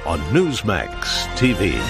on Newsmax TV.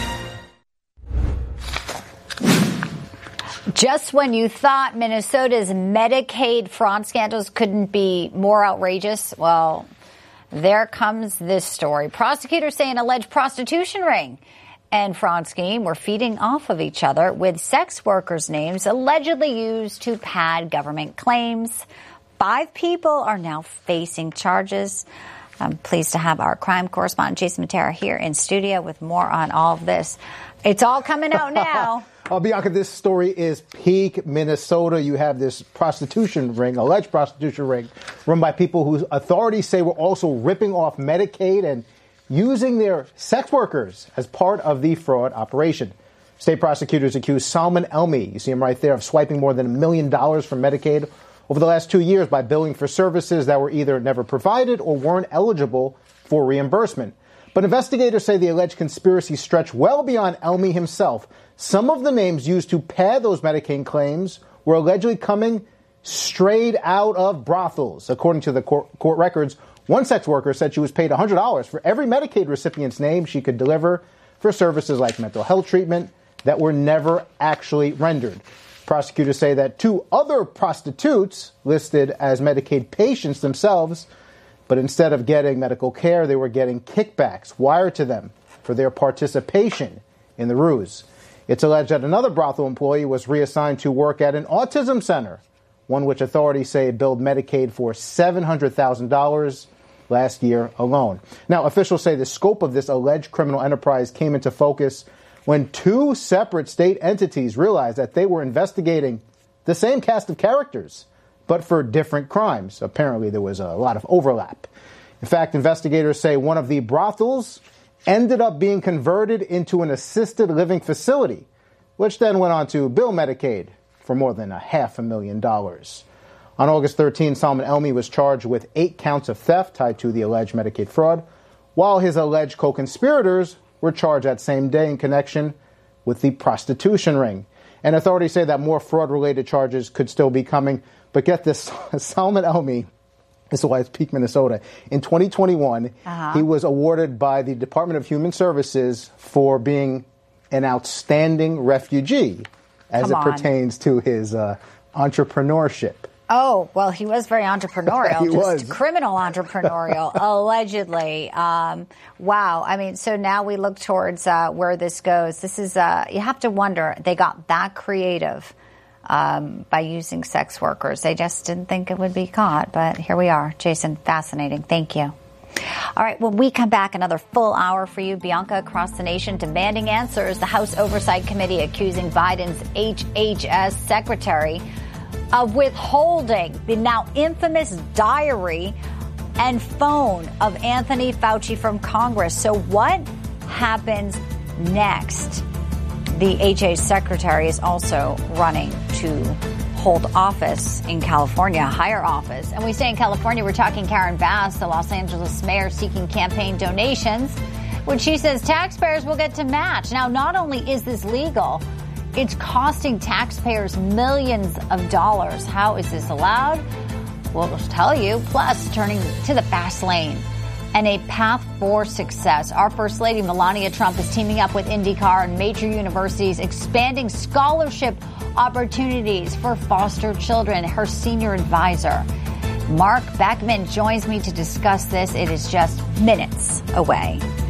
Just when you thought Minnesota's Medicaid fraud scandals couldn't be more outrageous, well, there comes this story. Prosecutors say an alleged prostitution ring and fraud scheme were feeding off of each other, with sex workers' names allegedly used to pad government claims. 5 people are now facing charges. I'm pleased to have our crime correspondent, Jason Matera, here in studio with more on all of this. It's all coming out now. Bianca, this story is peak Minnesota. You have this prostitution ring, alleged prostitution ring, run by people whose authorities say were also ripping off Medicaid and using their sex workers as part of the fraud operation. State prosecutors accuse Salman Elmi, you see him right there, of swiping more than $1 million from Medicaid over the last 2 years by billing for services that were either never provided or weren't eligible for reimbursement. But investigators say the alleged conspiracy stretched well beyond Elmi himself. Some of the names used to pad those Medicaid claims were allegedly coming straight out of brothels. According to the court records, one sex worker said she was paid $100 for every Medicaid recipient's name she could deliver for services like mental health treatment that were never actually rendered. Prosecutors say that 2 other prostitutes listed as Medicaid patients themselves, but instead of getting medical care, they were getting kickbacks wired to them for their participation in the ruse. It's alleged that another brothel employee was reassigned to work at an autism center, one which authorities say billed Medicaid for $700,000 last year alone. Now, officials say the scope of this alleged criminal enterprise came into focus when 2 separate state entities realized that they were investigating the same cast of characters, but for different crimes. Apparently, there was a lot of overlap. In fact, investigators say one of the brothels ended up being converted into an assisted living facility, which then went on to bill Medicaid for more than $500,000. On August 13, Salman Elmi was charged with 8 counts of theft tied to the alleged Medicaid fraud, while his alleged co-conspirators were charged that same day in connection with the prostitution ring. And authorities say that more fraud-related charges could still be coming. But get this, Salman Elmi, this is why it's peak Minnesota. In 2021, he was awarded by the Department of Human Services for being an outstanding refugee as it pertains to his entrepreneurship. Oh, well, he was very entrepreneurial. He was. Criminal entrepreneurial, allegedly. Wow. I mean, so now we look towards where this goes. This is, you have to wonder, they got that creative by using sex workers. They just didn't think it would be caught, but here we are. Jason, fascinating. Thank you. All right, when we come back, another full hour for you. Bianca, across the nation demanding answers. The House Oversight Committee accusing Biden's HHS secretary of withholding the now infamous diary and phone of Anthony Fauci from Congress. So what happens next? The HHS secretary is also running to hold office in California, higher office. And we say in California, we're talking Karen Bass, the Los Angeles mayor, seeking campaign donations, which she says taxpayers will get to match. Now, not only is this legal, it's costing taxpayers millions of dollars. How is this allowed? We'll tell you. Plus, turning to the fast lane and a path for success. Our First Lady, Melania Trump, is teaming up with IndyCar and major universities, expanding scholarship opportunities for foster children. Her senior advisor, Mark Beckman, joins me to discuss this. It is just minutes away.